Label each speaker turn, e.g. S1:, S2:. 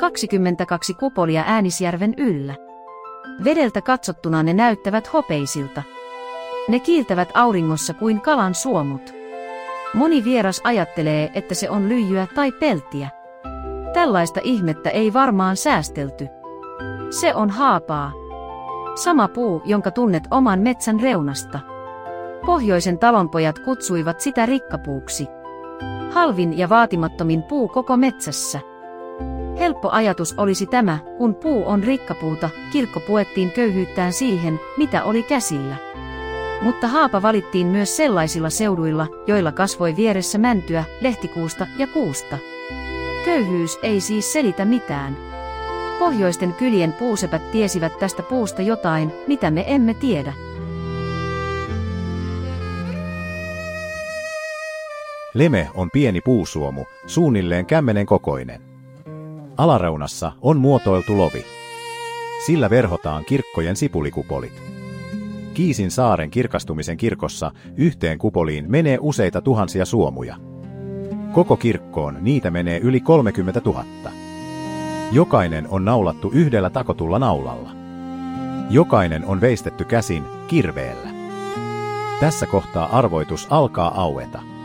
S1: 22 kupolia Äänisjärven yllä. Vedeltä katsottuna ne näyttävät hopeisilta. Ne kiiltävät auringossa kuin kalan suomut. Moni vieras ajattelee, että se on lyijyä tai peltiä. Tällaista ihmettä ei varmaan säästelty. Se on haapaa. Sama puu, jonka tunnet oman metsän reunasta. Pohjoisen talonpojat kutsuivat sitä rikkapuuksi. Halvin ja vaatimattomin puu koko metsässä. Helppo ajatus olisi tämä, kun puu on rikkapuuta, kirkko puettiin köyhyyttään siihen, mitä oli käsillä. Mutta haapa valittiin myös sellaisilla seuduilla, joilla kasvoi vieressä mäntyä, lehtikuusta ja kuusta. Köyhyys ei siis selitä mitään. Pohjoisten kylien puusepät tiesivät tästä puusta jotain, mitä me emme tiedä.
S2: Leme on pieni puusuomu, suunnilleen kämmenen kokoinen. Alareunassa on muotoiltu lovi. Sillä verhotaan kirkkojen sipulikupolit. Kiisin saaren kirkastumisen kirkossa yhteen kupoliin menee useita tuhansia suomuja. Koko kirkkoon niitä menee yli 30 000. Jokainen on naulattu yhdellä takotulla naulalla. Jokainen on veistetty käsin kirveellä. Tässä kohtaa arvoitus alkaa aueta.